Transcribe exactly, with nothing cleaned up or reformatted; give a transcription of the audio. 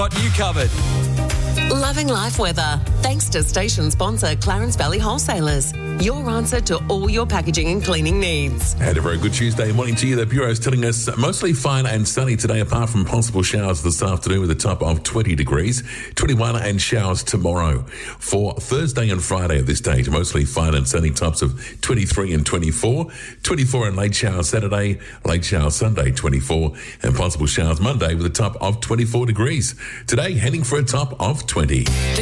Got you covered. Loving life weather. Thanks to station sponsor Clarence Valley Wholesalers. Your answer to all your packaging and cleaning needs. And a very good Tuesday morning to you. The Bureau is telling us mostly fine and sunny today, apart from possible showers this afternoon with a top of twenty degrees, twenty-one and showers tomorrow. For Thursday and Friday of this date, mostly fine and sunny, tops of twenty-three and twenty-four, twenty-four and late showers Saturday, late showers Sunday, twenty-four, and possible showers Monday with a top of twenty-four degrees. Today, heading for a top of twenty.